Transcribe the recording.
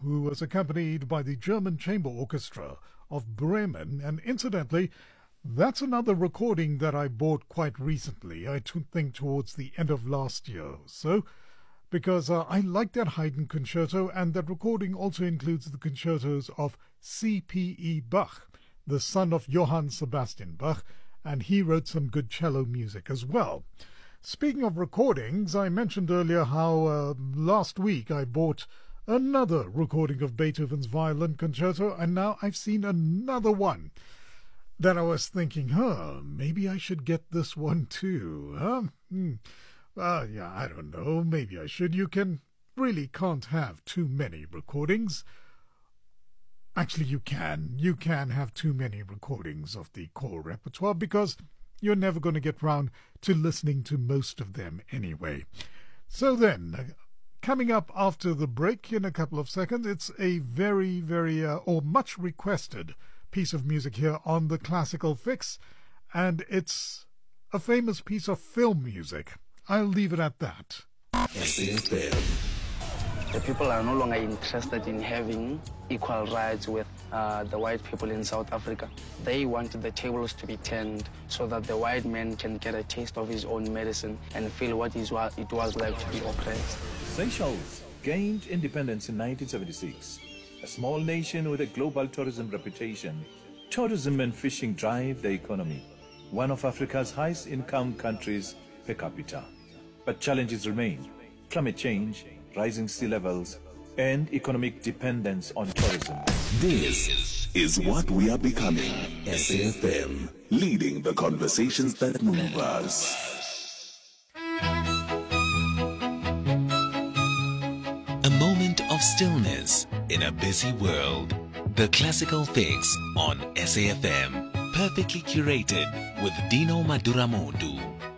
who was accompanied by the German Chamber Orchestra of Bremen. And incidentally, that's another recording that I bought quite recently, I think towards the end of last year. So, because I like that Haydn concerto, and that recording also includes the concertos of C.P.E. Bach, the son of Johann Sebastian Bach, and he wrote some good cello music as well. Speaking of recordings, I mentioned earlier how last week I bought another recording of Beethoven's Violin Concerto, and now I've seen another one that I was thinking, maybe I should get this one too, yeah, I don't know, maybe I should. You can't have too many recordings. Actually, you can have too many recordings of the core repertoire, because you're never going to get round to listening to most of them anyway. So then, coming up after the break in a couple of seconds, it's a very, very, or much requested piece of music here on the Classical Fix, and it's a famous piece of film music. I'll leave it at that. The people are no longer interested in having equal rights with the white people in South Africa. They want the tables to be turned so that the white man can get a taste of his own medicine and feel what it was like to be oppressed. Seychelles gained independence in 1976. A small nation with a global tourism reputation, tourism and fishing drive the economy, one of Africa's highest income countries per capita. But challenges remain: climate change, rising sea levels, and economic dependence on tourism. This is what we are becoming. SAFM, leading the conversations that move us. A moment of stillness in a busy world. The Classical Fix on SAFM. Perfectly curated with Dino Maduramodu.